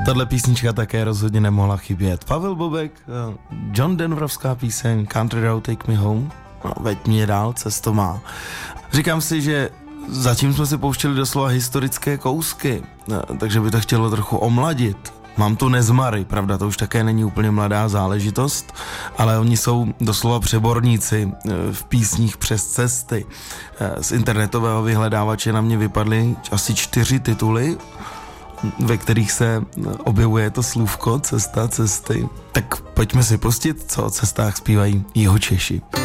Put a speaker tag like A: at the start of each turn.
A: Tahle písnička také rozhodně nemohla chybět. Pavel Bobek, John Denverovská píseň Country Road Take Me Home. No, veď mě dál, cesto má. Říkám si, že zatím jsme si pouštěli doslova historické kousky, takže by to chtělo trochu omladit. Mám tu Nezmary, pravda, to už také není úplně mladá záležitost, ale oni jsou doslova přeborníci v písních přes cesty. Z internetového vyhledávače na mě vypadly asi 4 tituly, ve kterých se objevuje to slůvko cesta, cesty. Tak pojďme si pustit, co o cestách zpívají Jihočeši.